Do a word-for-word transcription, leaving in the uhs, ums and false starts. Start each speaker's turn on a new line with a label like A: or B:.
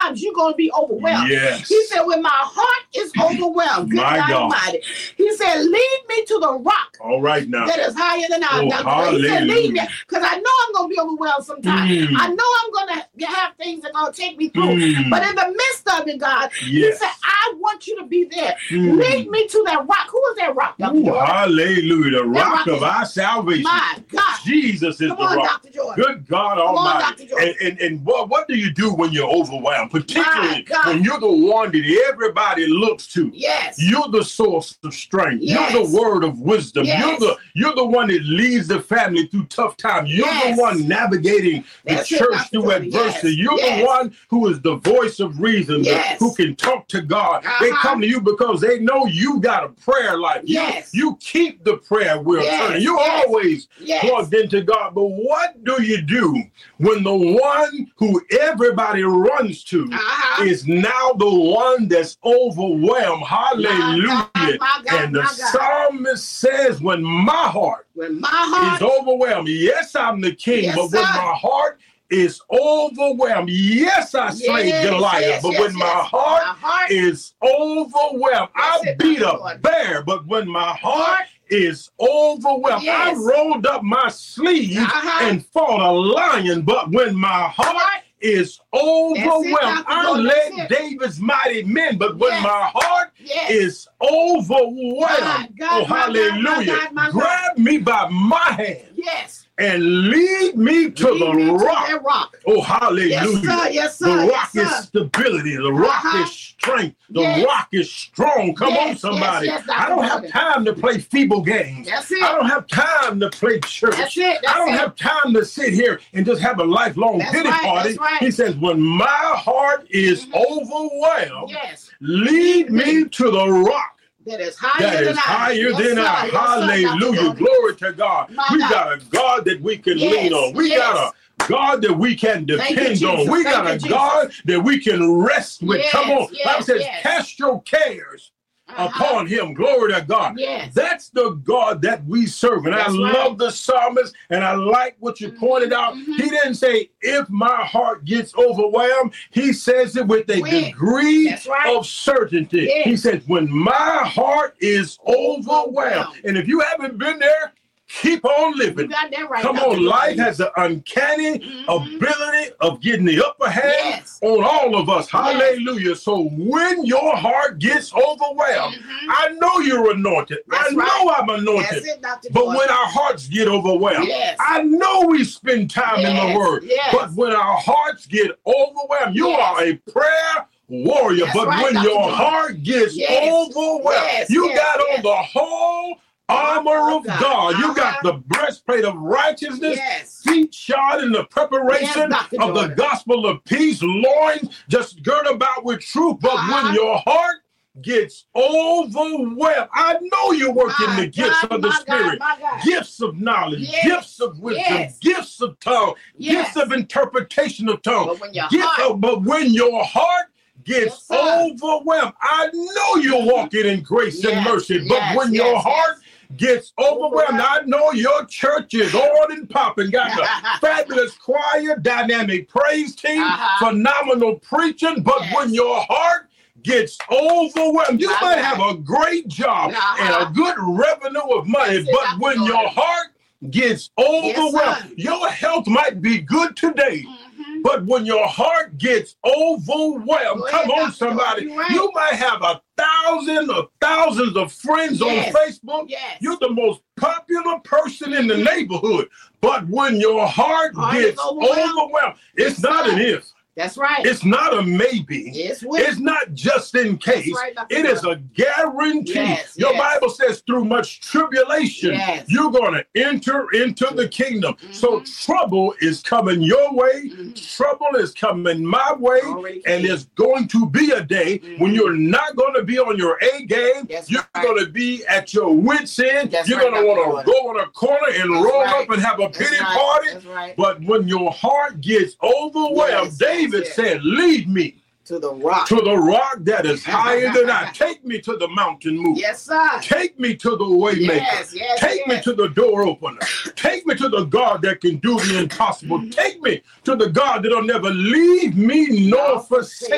A: sometimes you're going to be overwhelmed.
B: Yes.
A: He said, when my heart is overwhelmed, good
B: My
A: God
B: God.
A: Almighty, he said, lead me to the rock
B: All right now.
A: that is higher than I.
B: Oh,
A: He said, lead me,
B: hallelujah.
A: because I know I'm going to be overwhelmed sometimes.
B: Mm.
A: I know I'm going to have things that are going to take me through.
B: Mm.
A: But in the midst of it, God,
B: Yes.
A: he said, I want you to be there.
B: Mm.
A: Lead me to that rock. Who is that rock, Doctor
B: Ooh,
A: Jordan?
B: hallelujah. The
A: That
B: rock
A: rock
B: of
A: is-
B: our salvation.
A: My God.
B: Jesus is
A: Come
B: the
A: on,
B: rock.
A: Doctor Jordan.
B: Good God
A: Come on,
B: Almighty.
A: Doctor Jordan.
B: And, and, and what, what do you do when you're overwhelmed? Particularly
A: God.
B: when you're the one that everybody looks to.
A: Yes.
B: You're the source of strength.
A: Yes.
B: You're the word of wisdom.
A: Yes.
B: You're the you're the one that leads the family through tough times. You're
A: Yes.
B: the one navigating the
A: That's it,
B: church
A: Doctor
B: through
A: Jordan.
B: adversity.
A: Yes.
B: You're
A: Yes.
B: the one who is the voice of reason, the-
A: Yes.
B: who can talk to God. They
A: Uh-huh.
B: come to you because they know you got a prayer life. You-
A: Yes.
B: You, keep the prayer wheel
A: Yes.
B: turning. You're
A: Yes.
B: always
A: Yes.
B: plugged into God. But what do you do when the one who everybody runs to
A: Uh-huh.
B: is now the one that's overwhelmed? Hallelujah.
A: My God, my God,
B: And the
A: my God.
B: psalmist says, when my heart
A: When my heart
B: is overwhelmed, yes, I'm the king,
A: Yes,
B: but when
A: sir.
B: my heart is overwhelmed, yes, I slayed
A: Yes,
B: Goliath,
A: yes,
B: but
A: yes,
B: when my
A: yes.
B: heart,
A: My heart
B: is overwhelmed,
A: That's
B: I
A: it,
B: beat
A: Doctor
B: a
A: Jordan.
B: bear, but when my heart
A: Heart
B: is overwhelmed,
A: Yes.
B: I rolled up my sleeves
A: Uh-huh.
B: and fought a lion, but when my heart
A: Heart.
B: is overwhelmed,
A: Doctor
B: I
A: Jordan,
B: led
A: that's it.
B: David's mighty men, but when
A: Yes.
B: my heart
A: Yes.
B: is overwhelmed,
A: God, God,
B: oh
A: my God, my
B: hallelujah,
A: God, my God.
B: grab me by my hand
A: Yes.
B: and lead me to
A: Lead
B: the
A: me to
B: rock.
A: that rock.
B: Oh, hallelujah.
A: Yes, sir. Yes, sir.
B: The
A: Yes,
B: rock
A: sir.
B: is stability. The rock
A: Uh-huh.
B: is strength. The
A: Yes.
B: rock is strong. Come
A: Yes,
B: on,
A: yes,
B: somebody.
A: yes, Doctor
B: I don't have
A: Jordan.
B: time to play feeble games.
A: That's it.
B: I don't have time to play church.
A: That's it. That's
B: I don't
A: it.
B: have time to sit here and just have a lifelong
A: That's
B: pity
A: right,
B: party.
A: that's right.
B: He says, when my heart is
A: Mhm.
B: overwhelmed,
A: Yes.
B: lead me to the rock
A: That is higher
B: that
A: than
B: is
A: I.
B: higher
A: Yes,
B: than
A: sir.
B: I.
A: Yes, sir, Doctor
B: Hallelujah.
A: Jordan.
B: Glory to God.
A: My
B: We
A: God.
B: got a God that we can
A: Yes,
B: lean on. We
A: yes.
B: got a God that we can
A: Thank you,
B: depend on.
A: Jesus.
B: We
A: Thank
B: got
A: you,
B: a
A: Jesus.
B: God that we can rest with.
A: Yes,
B: Come on.
A: yes,
B: Bible says,
A: yes.
B: cast your cares
A: Uh-huh.
B: upon him. Glory to God.
A: Yes.
B: That's the God that we serve. And
A: That's
B: I
A: right.
B: love the psalmist, and I like what you
A: Mhm,
B: pointed out.
A: mhm.
B: He didn't say, if my heart gets overwhelmed. He says it with a
A: When.
B: degree
A: That's right.
B: of certainty.
A: Yes.
B: He says, when my heart is overwhelmed.
A: Overwhelmed.
B: And if you haven't been there, keep on
A: You
B: living.
A: got that right.
B: Come
A: Doctor
B: on,
A: Jordan.
B: life has an uncanny
A: Mhm.
B: ability of getting the upper hand
A: Yes.
B: on all of us.
A: Yes.
B: Hallelujah. So when your heart gets overwhelmed,
A: Mhm.
B: I know you're anointed.
A: That's
B: I
A: right.
B: know I'm anointed.
A: That's it, Doctor
B: But
A: Jordan.
B: when our hearts get overwhelmed,
A: Yes.
B: I know we spend time in
A: Yes,
B: the Word.
A: yes.
B: But when our hearts get overwhelmed, you
A: Yes.
B: are a prayer warrior.
A: That's
B: but
A: right,
B: when
A: Doctor
B: your
A: Jordan.
B: heart gets
A: Yes.
B: overwhelmed,
A: Yes,
B: you
A: yes,
B: got
A: yes.
B: on the whole armor of
A: God.
B: God. You
A: Uh-huh.
B: got the breastplate of righteousness,
A: Yes.
B: feet shod in the preparation
A: Yes, Doctor
B: of the
A: Jordan.
B: gospel of peace, loins just girt about with truth. But
A: Uh-huh.
B: when your heart gets overwhelmed, I know you're working
A: My
B: the gifts
A: God,
B: of the
A: my God,
B: Spirit,
A: my God.
B: gifts of knowledge,
A: Yes.
B: gifts of wisdom,
A: Yes.
B: gifts of tongue,
A: Yes.
B: gifts of interpretation of tongue.
A: But when your
B: Gift
A: heart-
B: of- but when your heart gets
A: Yes, sir.
B: overwhelmed, I know you're walking in grace and
A: Yes,
B: mercy. But
A: yes,
B: when
A: yes,
B: your
A: yes.
B: heart gets overwhelmed, I know your church is on and popping, got a fabulous choir, dynamic praise team,
A: Uh-huh.
B: phenomenal preaching. But
A: Yes.
B: when your heart gets overwhelmed, you
A: My
B: might
A: God.
B: have a great job
A: Uh-huh.
B: and a good revenue of money.
A: That's it,
B: But
A: Doctor
B: when
A: Jordan.
B: your heart gets overwhelmed,
A: sir.
B: your health might be good today.
A: Mhm.
B: But when your heart gets overwhelmed,
A: Go
B: come
A: ahead,
B: on,
A: Doctor
B: somebody,
A: Jordan, you're right.
B: you might have a thousand or thousands of friends
A: Yes.
B: on Facebook.
A: Yes.
B: You're the most popular person in the neighborhood. But when your heart
A: Heart is
B: gets
A: overwhelmed.
B: overwhelmed, it's
A: Yes,
B: not
A: sir.
B: an if.
A: That's right.
B: It's not a maybe.
A: It's with.
B: It's not just in case.
A: right, Doctor
B: It is a
A: Jordan.
B: guarantee.
A: Yes,
B: Your
A: yes.
B: Bible says through much tribulation,
A: Yes.
B: you're going to enter into the kingdom. So
A: Mhm.
B: trouble is coming your way.
A: Mhm.
B: Trouble is coming my way.
A: Already
B: And
A: came.
B: it's going to be a day when
A: Mhm.
B: you're not going to be on your A game.
A: That's
B: You're
A: right.
B: going to be at your wits' end.
A: That's
B: You're
A: right,
B: going to
A: Doctor
B: want to
A: Jordan.
B: go on a corner and
A: That's
B: roll
A: right.
B: up and have a
A: That's
B: pity
A: right.
B: party.
A: That's right.
B: But when your heart gets overwhelmed,
A: Yes,
B: David
A: yes, yes.
B: said, lead me
A: To the rock.
B: to the rock that is higher than I. Take me to the mountain move.
A: Yes, sir.
B: Take me to the waymaker.
A: Yes, yes,
B: Take me
A: yes.
B: to the door opener. Take me to the God that can do the impossible. Take me to the God that'll never leave me nor
A: Nor
B: forsake